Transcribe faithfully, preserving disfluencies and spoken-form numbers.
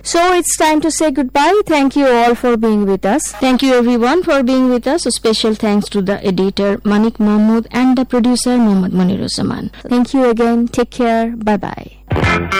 So it's time to say goodbye. Thank you all for being with us. Thank you everyone for being with us. A special thanks to the editor Manik Mahmood and the producer Mohammad Muniruzzaman. Thank you again. Take care. Bye bye.